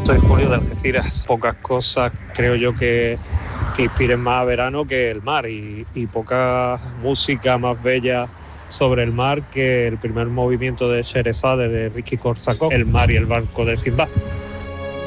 Soy Julio de Algeciras. Pocas cosas creo yo que inspiren más a verano que el mar y poca música más bella sobre el mar que el primer movimiento de Sherezade de Ricky Korsakov, El mar y el barco de Sinbad.